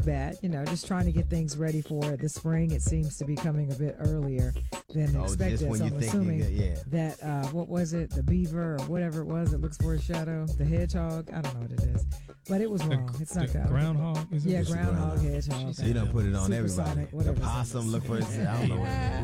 bad. Just trying to get things ready for the spring. It seems to be coming a bit earlier than expected. Just when So you I'm think assuming that, what was it? The beaver or whatever it was that looks for a shadow. The hedgehog. I don't know what it is, but it was wrong. It's not that. Groundhog. Yeah, groundhog, hedgehog. You don't put it on everybody. Supersonic, The whatever. possum look for it. I don't know what it is.